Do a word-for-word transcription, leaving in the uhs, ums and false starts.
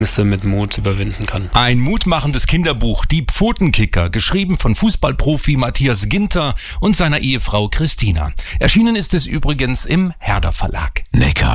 Ängste mit Mut überwinden kann. Ein mutmachendes Kinderbuch, Die Pfotenkicker, geschrieben von Fußballprofi Matthias Ginter und seiner Ehefrau Christina. Erschienen ist es übrigens im Herder Verlag. Neckar.